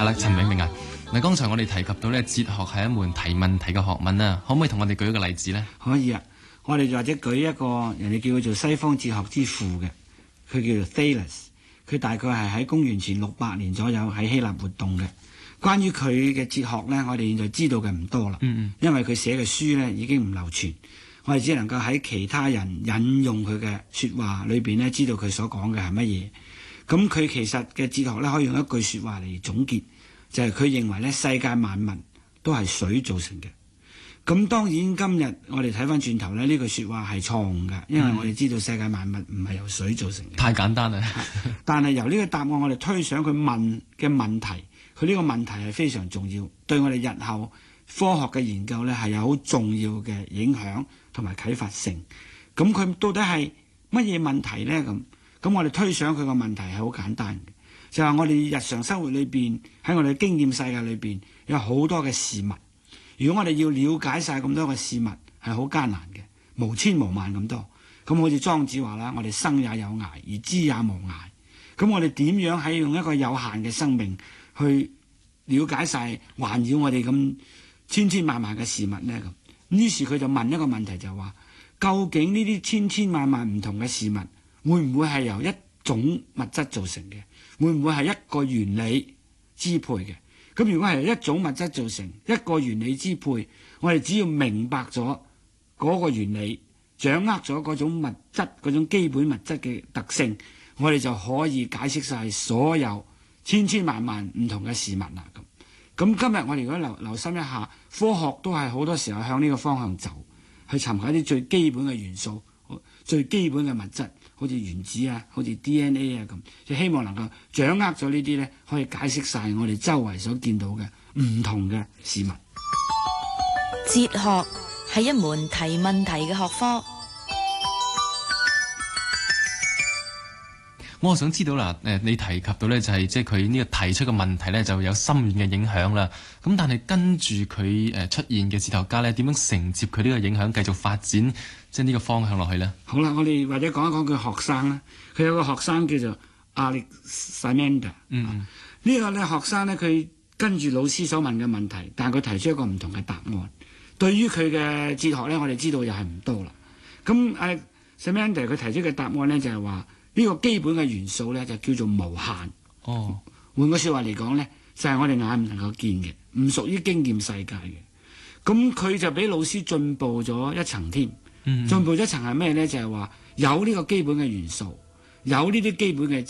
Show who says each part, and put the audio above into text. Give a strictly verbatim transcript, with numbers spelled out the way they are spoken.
Speaker 1: 係啦，陳永明啊，嗱，剛才我哋提及到咧，哲學係一門提問題嘅學問啊，可唔可以同我哋舉一個例子呢？
Speaker 2: 可以啊，我哋或者舉一個人哋叫佢做西方哲學之父嘅，佢叫做 Thales， 佢大概係喺公元前六百年左右喺希臘活動嘅。關於佢嘅哲學呢，我哋現在知道嘅唔多啦，嗯嗯，因為佢寫嘅書呢已經唔流傳，我哋只能夠喺其他人引用佢嘅說話裏邊呢，知道佢所講嘅係乜嘢。咁佢其實嘅哲學呢，可以用一句說話嚟總結，就係佢認為呢，世界萬物都係水造成嘅。咁當然今日我哋睇翻轉頭呢，呢句說話係錯誤嘅，因為我哋知道世界萬物唔係由水造成嘅。太簡單啦。但係由呢個答案我哋推想佢問嘅問題。佢呢個問題係非常重要，對我哋日後科學嘅研究呢係有好重要嘅影響同埋啟發性。咁佢到底係乜嘢問題呢？咁咁我哋推想佢個問題係好簡單嘅，就係我哋日常生活裏邊喺我哋經驗世界裏邊有好多嘅事物。如果我哋要了解晒咁多嘅事物係好艱難嘅，無千無萬咁多。咁好似莊子話啦，我哋生也有涯，而知也無涯。咁我哋點樣喺用一個有限嘅生命去了解晒環繞我哋咁千千萬萬嘅事物呢？咁於是佢就問一個問題，就係話究竟呢啲千千萬萬唔同嘅事物會唔會係由一種物質造成嘅？會唔會係一個原理支配嘅？咁如果係一種物質造成一個原理支配，我哋只要明白咗嗰個原理，掌握咗嗰種物質嗰種基本物質嘅特性，我哋就可以解釋晒所有千千萬萬唔同嘅事物啦。咁咁今日我哋如果留留心一下，科學都係好多時候向呢個方向走，去尋求一啲最基本嘅元素、最基本嘅物質，好似原子啊，好似 D N A 啊咁，就希望能夠掌握咗呢啲呢，可以解釋晒我哋周圍所見到嘅唔同嘅事物。
Speaker 3: 哲學係一門提問題嘅學科。
Speaker 1: 我想知道啦，誒，你提及到咧就係即係佢呢個提出嘅問題咧，就有深遠嘅影響啦。咁但係跟住佢誒出現嘅哲學家咧，點樣承接佢呢個影響，繼續發展即係呢個方向落去呢？
Speaker 2: 好啦，我哋或者講一講佢學生啦。佢有個學生叫做 Anaximander。嗯，呢個咧學生咧，佢跟住老師所問嘅問題，但係佢提出一個唔同嘅答案。對於佢嘅哲學咧，我哋知道又係唔多啦。咁誒 Anaximander 佢提出嘅答案咧，就係話。呢個基本嘅元素呢，就叫做無限。哦，換個說話嚟講呢，就係、是、我哋眼唔能夠見嘅，唔屬於經驗世界嘅。咁佢就比老師進步咗一層添。嗯，進步咗一層係咩呢？就係、是、話有呢個基本嘅元素，有呢啲基本嘅質